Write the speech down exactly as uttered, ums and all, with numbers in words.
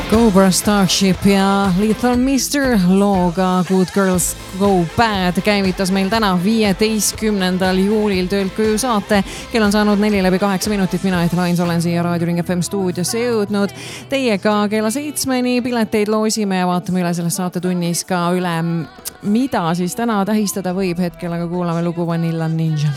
Cobra Starship ja Lethal Mister looga Good Girls Go Bad käivitas meil täna viieteistkümnendal juulil töölt koju saate. Kell on saanud neli läbi kaheksa minutit. Mina et Lains olen siia Raadio Ring F M stuudiosse jõudnud. Teiega kella seitsmeni pileteid loosime ja vaatame üle selles saatetunnis ka üle, mida siis täna tähistada võib hetkel, aga kuulame lugu Vanilla Ninjalt.